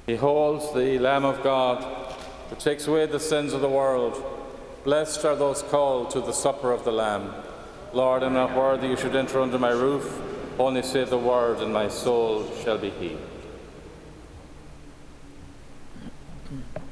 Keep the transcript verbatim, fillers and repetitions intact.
Behold the Lamb of God, who takes away the sins of the world. Blessed are those called to the supper of the Lamb. Lord, I am not worthy you should enter under my roof. Only say the word, and my soul shall be healed.